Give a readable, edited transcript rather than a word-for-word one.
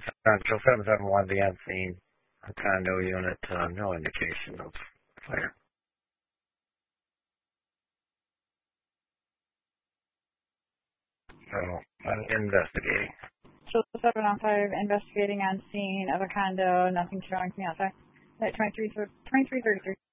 Central 771, the on scene. A condo unit, no indication of fire. So, I'm investigating. So 715, investigating on scene of a condo, nothing showing from the outside. At 2333.